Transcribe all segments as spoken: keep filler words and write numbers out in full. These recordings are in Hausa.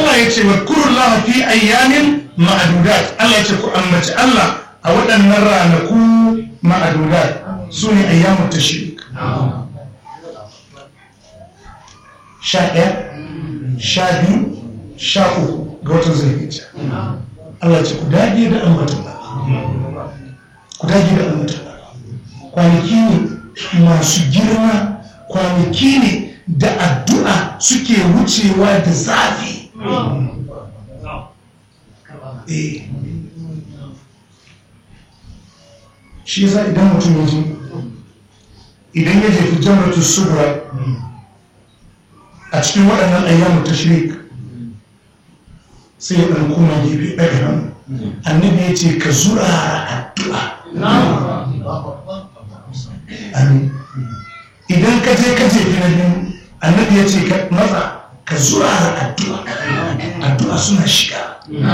Allah ya ce wa kurullaha fi ayyamin ma'adudat. Allah ya ce ku ambaci Allah a waɗannan ranaku ma'adudat su ne ayyamun tashrik. sha ɗaya sha biyu sha uku ga watan zulhijja. Allah ya ce ku dage da ambatan Allah, ku dage da ambatan Allah. Kwanaki ne masu girma, kwanaki ne da addu'a suke wucewa da zafi. Eh. Shi yasa idan mutum ya je, idan ya jefi jamratul subra a cikin waɗannan ayyamu tashrik, sai ya ɗan kuma gefe ɗaga nan. Annabi ya ce ka zura addu'a. Amin. Idan ka je ka jefi na biyu, annabi ya ce ka matsa ka zura addu'a. Addu'a suna shiga.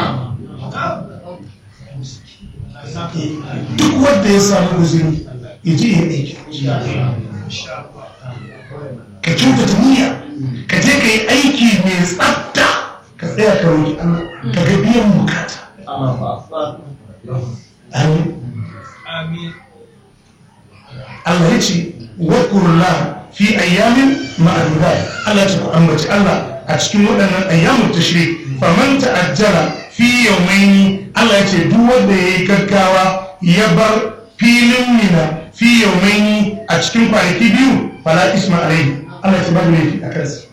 Duk wanda ya samu guzuri ya je ya aiki. Ka kyautata niyya, ka je ka yi aiki mai tsafta, ka tsaya ka roƙi Allah, ka ga biyan bukata. Amin. Allah ya ce wakurullah fi ayyamin ma'adudat. Allah ya ce ku ambaci Allah a cikin waɗannan ayyamun tashrik. Faman ta'ajjala fi yawmaini, Allah ya ce duk wanda yayi gaggawa ya bar filin Mina fi yawmaini a cikin kwanaki biyu, fala isma alaihi. Allah ya ce babu laifi a kansa.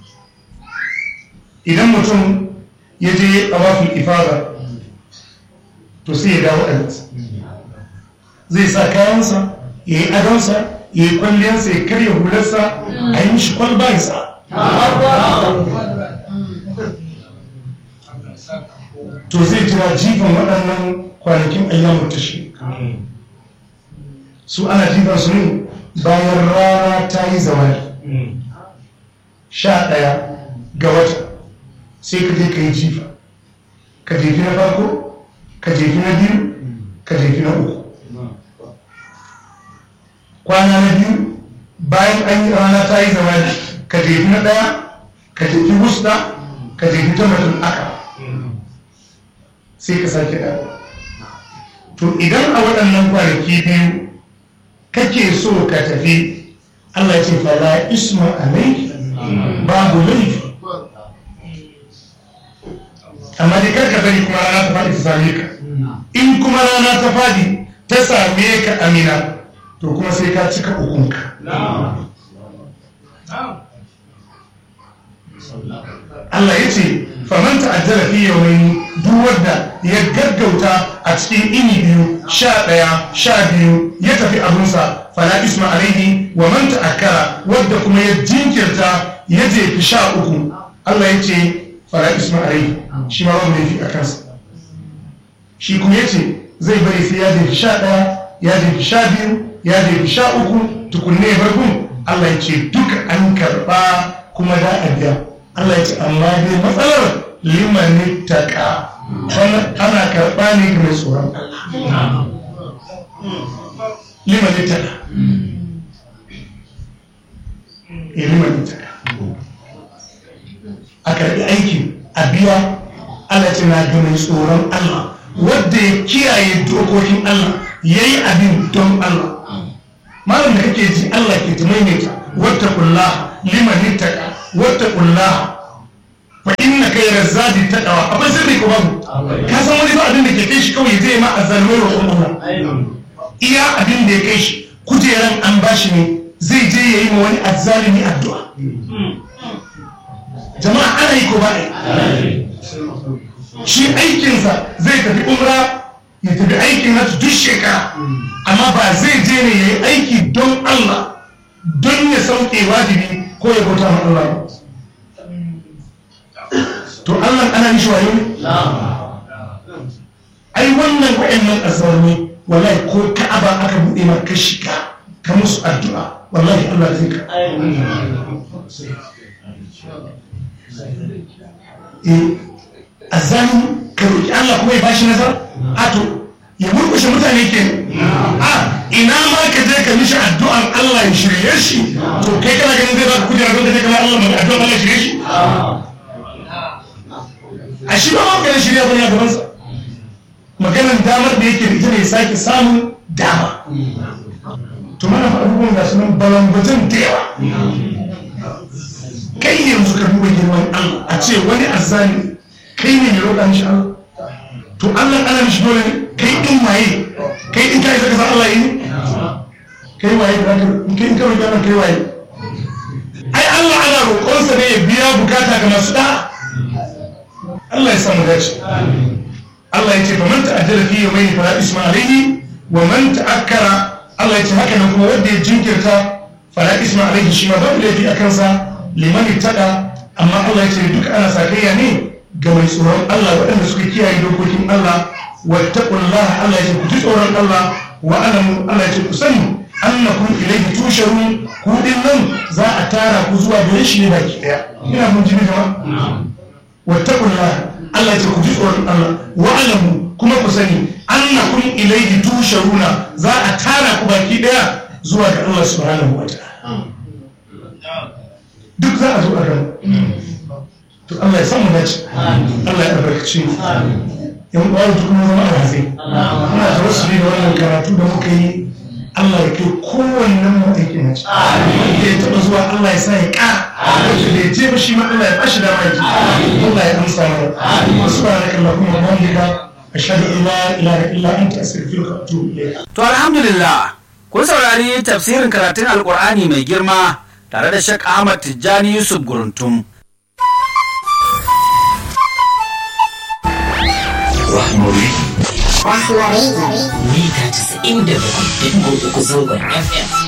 Idan mutum ya je tawaful ifada, to sai ya dawo ɗansa, zai sa kayansa, ya yi adonsa, ya yi kwalliyarsa, ya karya hularsa, a yi mishi kwalbansa. To zai jira jifan waɗannan kwanakin ayyamun tashrik. Su ana jifan su ne bayan rana ta yi zawali. Sha ɗaya ga wata sai ka je ka yi jifa, ka jefi na farko, ka jefi na biyu, ka jefi na uku. Kwana na biyu bayan an yi rana ta yi zawali, ka jefi na ɗaya, ka jefi wusta, ka jefi tamatin aka, sai ka sake dawo. To idan a waɗannan kwanaki biyu kake so ka tafi, Allah ya ce fala isma alai, babu laifi. Amma dai karka bari kuma rana ta faɗi ta same ka. In kuma rana ta faɗi ta same ka amina, to kuma sai ka cika ukunka. Allah ya ce faman ta'ajjala fi yawmayn, duk wanda ya gaggauta a cikin ini biyu, sha ɗaya sha biyu, ya tafi abunsa, fala isma alaihi. Wa man ta'akkara, wanda kuma ya jinkirta ya jefi sha uku, Allah ya ce fala isma alaihi, shi ma babu laifi a kansa. Shi kuma ya ce zai bari sai ya jefi sha ɗaya, ya jefi sha biyu, ya jefi sha uku, tukunne barkun. Allah ya ce duka an karɓa kuma da a biya. Allah ya ce amma dai matsalar liman taka, ana karɓa ne ga mai tsoron Allah. Liman taka, e liman taka, a karɓi aiki a biya. Allah ce na ga mai tsoron Allah, wadda ya kiyaye dokokin Allah, ya yi abin don Allah. Malam da kake ji Allah ke ta maimaita wata kulla liman taka, wata kulla fa inna khayra zadi taqwa. Akwai sirri ko babu? Ka san wani ba abin da ke kai shi kawai zai ma azalmai roƙon Allah. Iya abin da ya kai shi kujeran an bashi ne, zai je ya yi ma wani azzalimi addu'a. Jama'a ana yi ko ba yi? Shi aikinsa zai tafi umra, ya tafi aikin nasu duk shekara, amma ba zai je ne ya yi aiki don Allah, don ya sauke wajibi ko ya bauta ma Allah ba. To Allah ana mishi wayo ne? Ai wannan wa'annan azalmai wallahi ko Ka'aba aka buɗe ma ka shiga ka musu addu'a, wallahi Allah zai ka. Eh, azalmi ka roki Allah kuma ya bashi nasara? A to ya murkushe mutane ke. A ina ma ka je ka mishi addu'an Allah ya shirye shi, to kai kana ganin zai baka kujera don ka je kana Allah mai addu'an Allah ya shirye shi? a shi ba maganar shirya bane a gabansa maganar damar da yake da ita ne sake samun dama to mana fa abubuwan ga sunan balambatan da yawa kai yanzu ka duba girman Allah a ce wani azzali kai ne mai roƙa mishi Allah to Allah ana mishi dole ne kai din waye kai din kai saka san Allah yi kai waye da kai in ka roƙa kai waye ai Allah ana roƙonsa ne ya biya bukata ga masu da Allah ya samu dace Allah ya ce fa man ta'addala fi yawmayni fala isma alayhi wa man ta'akkara Allah ya ce haka nan kuma wanda ya jinkirta fala isma alayhi shi ma babu laifi a kansa liman ittaka amma Allah ya ce duka ana sakayya ne ga mai tsoron Allah waɗanda suka kiyaye dokokin Allah wattaqullaha Allah ya ce ku ji tsoron Allah wa alamu Allah ya ce ku sani annakum ilayhi tusharun ku din nan za a tara ku zuwa gare shi ne baki daya ina mun ji jama'a wattaqullaha Allah ya ce ku ji tsoron Allah wa alamu kuma ku sani annakum ilayhi tusharuna za a tara ku baki daya zuwa ga Allah subhanahu wa ta'ala duk za a zo a ran to Allah ya samu dace Allah ya albarkace mu yan uwa duk kuma zama a hazi ina tawassuli da wannan karatu da muka yi Allah ya kai kowannen mu aikin haji wanda ya taɓa zuwa Allah ya sa ya ƙara wanda da ya je ba shi ma Allah ya bashi dama ya ji Allah ya amsa mana subhanaka allahumma wa bihamdika ashhadu an la ilaha illa anta astaghfiruka wa atubu ilayk to alhamdulillah kun saurari tafsirin karatun alqur'ani mai girma tare da Sheikh Ahmad Tijjani Yusuf Guruntum. Rahmari Rahmari mita casa'in da bakwai da ɗigo uku zangon F M.